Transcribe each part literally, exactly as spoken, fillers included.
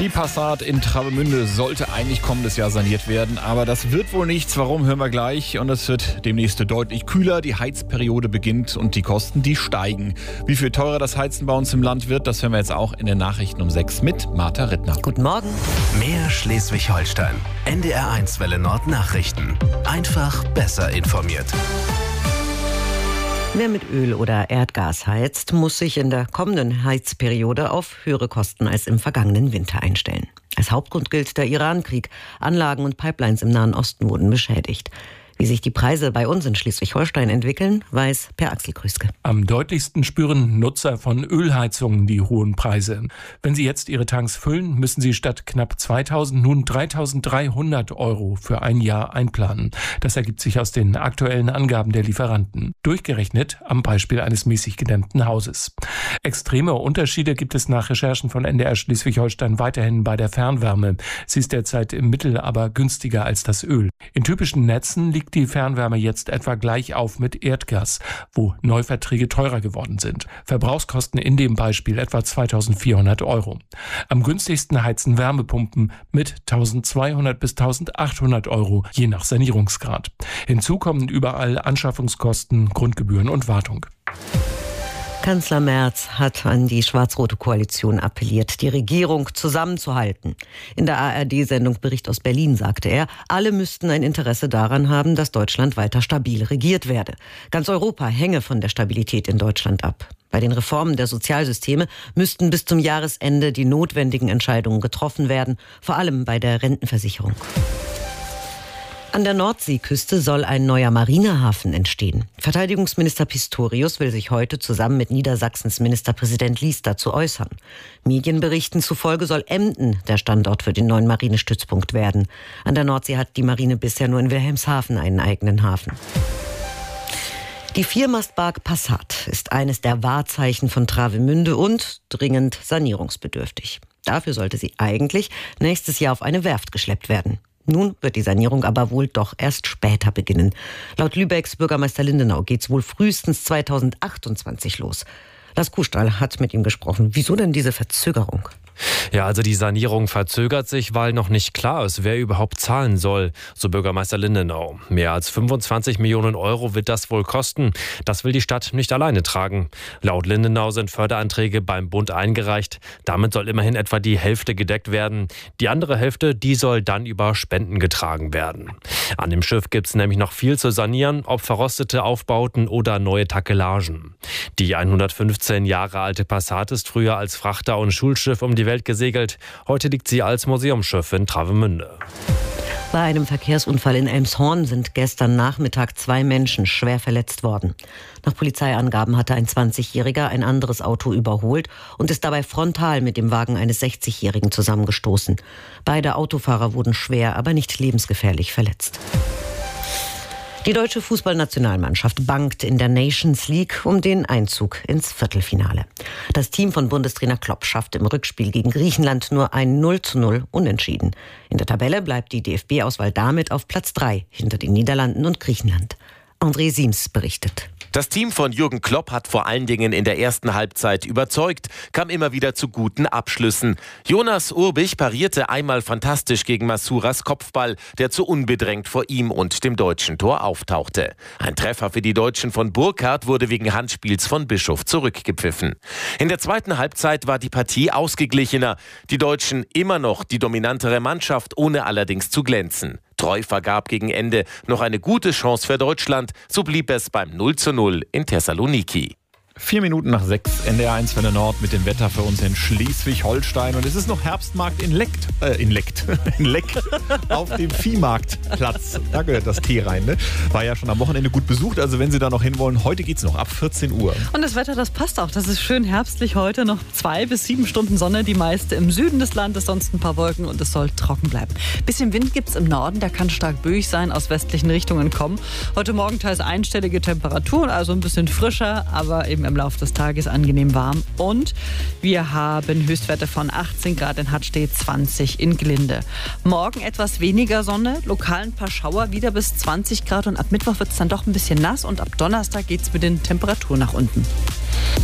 Die Passat in Travemünde sollte eigentlich kommendes Jahr saniert werden, aber das wird wohl nichts. Warum, hören wir gleich. Und es wird demnächst deutlich kühler. Die Heizperiode beginnt und die Kosten, die steigen. Wie viel teurer das Heizen bei uns im Land wird, das hören wir jetzt auch in den Nachrichten um sechs mit Martha Rittner. Guten Morgen. Mehr Schleswig-Holstein. N D R eins Welle Nord Nachrichten. Einfach besser informiert. Wer mit Öl oder Erdgas heizt, muss sich in der kommenden Heizperiode auf höhere Kosten als im vergangenen Winter einstellen. Als Hauptgrund gilt der Irankrieg. Anlagen und Pipelines im Nahen Osten wurden beschädigt. Wie sich die Preise bei uns in Schleswig-Holstein entwickeln, weiß Per Axel Krüske. Am deutlichsten spüren Nutzer von Ölheizungen die hohen Preise. Wenn sie jetzt ihre Tanks füllen, müssen sie statt knapp zweitausend nun dreitausenddreihundert Euro für ein Jahr einplanen. Das ergibt sich aus den aktuellen Angaben der Lieferanten. Durchgerechnet am Beispiel eines mäßig gedämmten Hauses. Extreme Unterschiede gibt es nach Recherchen von N D R Schleswig-Holstein weiterhin bei der Fernwärme. Sie ist derzeit im Mittel aber günstiger als das Öl. In typischen Netzen liegt die Fernwärme jetzt etwa gleich auf mit Erdgas, wo Neuverträge teurer geworden sind. Verbrauchskosten in dem Beispiel etwa zweitausendvierhundert Euro. Am günstigsten heizen Wärmepumpen mit eintausendzweihundert bis eintausendachthundert Euro, je nach Sanierungsgrad. Hinzu kommen überall Anschaffungskosten, Grundgebühren und Wartung. Kanzler Merz hat an die schwarz-rote Koalition appelliert, die Regierung zusammenzuhalten. In der A R D-Sendung Bericht aus Berlin sagte er, alle müssten ein Interesse daran haben, dass Deutschland weiter stabil regiert werde. Ganz Europa hänge von der Stabilität in Deutschland ab. Bei den Reformen der Sozialsysteme müssten bis zum Jahresende die notwendigen Entscheidungen getroffen werden, vor allem bei der Rentenversicherung. An der Nordseeküste soll ein neuer Marinehafen entstehen. Verteidigungsminister Pistorius will sich heute zusammen mit Niedersachsens Ministerpräsident Lies dazu äußern. Medienberichten zufolge soll Emden der Standort für den neuen Marinestützpunkt werden. An der Nordsee hat die Marine bisher nur in Wilhelmshaven einen eigenen Hafen. Die Viermastbark Passat ist eines der Wahrzeichen von Travemünde und dringend sanierungsbedürftig. Dafür sollte sie eigentlich nächstes Jahr auf eine Werft geschleppt werden. Nun wird die Sanierung aber wohl doch erst später beginnen. Laut Lübecks Bürgermeister Lindenau geht's wohl frühestens zweitausendachtundzwanzig los. Lars Kuhstall hat mit ihm gesprochen. Wieso denn diese Verzögerung? Ja, also die Sanierung verzögert sich, weil noch nicht klar ist, wer überhaupt zahlen soll, so Bürgermeister Lindenau. Mehr als fünfundzwanzig Millionen Euro wird das wohl kosten. Das will die Stadt nicht alleine tragen. Laut Lindenau sind Förderanträge beim Bund eingereicht. Damit soll immerhin etwa die Hälfte gedeckt werden. Die andere Hälfte, die soll dann über Spenden getragen werden. An dem Schiff gibt es nämlich noch viel zu sanieren, ob verrostete Aufbauten oder neue Takelagen. Die hundertfünfzehn Jahre alte Passat ist früher als Frachter und Schulschiff um die Welt gesegelt. Heute liegt sie als Museumsschiff in Travemünde. Bei einem Verkehrsunfall in Elmshorn sind gestern Nachmittag zwei Menschen schwer verletzt worden. Nach Polizeiangaben hatte ein zwanzigjähriger ein anderes Auto überholt und ist dabei frontal mit dem Wagen eines sechzigjährigen zusammengestoßen. Beide Autofahrer wurden schwer, aber nicht lebensgefährlich verletzt. Die deutsche Fußballnationalmannschaft bangt in der Nations League um den Einzug ins Viertelfinale. Das Team von Bundestrainer Klopp schafft im Rückspiel gegen Griechenland nur ein null zu null Unentschieden. In der Tabelle bleibt die D F B-Auswahl damit auf Platz drei hinter den Niederlanden und Griechenland. André Siems berichtet. Das Team von Jürgen Klopp hat vor allen Dingen in der ersten Halbzeit überzeugt, kam immer wieder zu guten Abschlüssen. Jonas Urbich parierte einmal fantastisch gegen Masuras Kopfball, der zu unbedrängt vor ihm und dem deutschen Tor auftauchte. Ein Treffer für die Deutschen von Burkhardt wurde wegen Handspiels von Bischof zurückgepfiffen. In der zweiten Halbzeit war die Partie ausgeglichener. Die Deutschen immer noch die dominantere Mannschaft, ohne allerdings zu glänzen. Treu vergab gegen Ende noch eine gute Chance für Deutschland. So blieb es beim null zu null in Thessaloniki. Vier Minuten nach sechs, N D R eins Welle Nord mit dem Wetter für uns in Schleswig-Holstein. Und es ist noch Herbstmarkt in Lekt, äh, in Lekt, in Leck, auf dem Viehmarktplatz. Da gehört das Tee rein, ne? War ja schon am Wochenende gut besucht, also wenn Sie da noch hinwollen, heute geht's noch ab vierzehn Uhr. Und das Wetter, das passt auch. Das ist schön herbstlich heute, noch zwei bis sieben Stunden Sonne, die meiste im Süden des Landes, sonst ein paar Wolken und es soll trocken bleiben. Bisschen Wind gibt's im Norden, der kann stark böig sein, aus westlichen Richtungen kommen. Heute Morgen teils einstellige Temperaturen, also ein bisschen frischer, aber eben im Laufe des Tages angenehm warm. Und wir haben Höchstwerte von achtzehn Grad in Hattstedt, zwanzig in Glinde. Morgen etwas weniger Sonne, lokal ein paar Schauer, wieder bis zwanzig Grad. Und ab Mittwoch wird es dann doch ein bisschen nass. Und ab Donnerstag geht es mit den Temperaturen nach unten.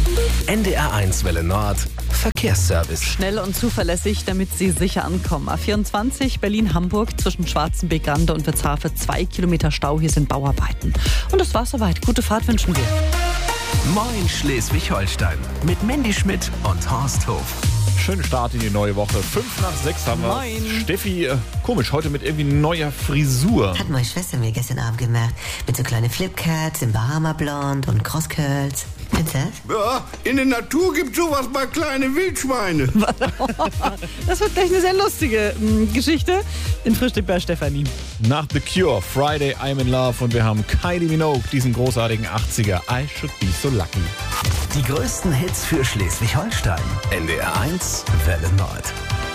N D R eins Welle Nord Verkehrsservice. Schnell und zuverlässig, damit Sie sicher ankommen. A vierundzwanzig Berlin-Hamburg zwischen Schwarzenbeek-Rande und Witzhafe. Zwei Kilometer Stau, hier sind Bauarbeiten. Und das war's soweit. Gute Fahrt wünschen wir. Moin Schleswig-Holstein mit Mandy Schmidt und Horst Hof. Schönen Start in die neue Woche. Fünf nach sechs haben wir. Moin. Steffi, äh, komisch, heute mit irgendwie neuer Frisur. Hat meine Schwester mir gestern Abend gemacht. Mit so kleinen Flipcats im Bahama-Blond und Crosscurls. Findest du das? Ja, in der Natur gibt sowas bei kleinen Wildschweine. Das wird gleich eine sehr lustige mh, Geschichte. In Frühstück bei Stefanie. Nach The Cure, Friday I'm in Love und wir haben Kylie Minogue, diesen großartigen achtziger, I Should Be So Lucky. Die größten Hits für Schleswig-Holstein. N D R eins Welle Nord.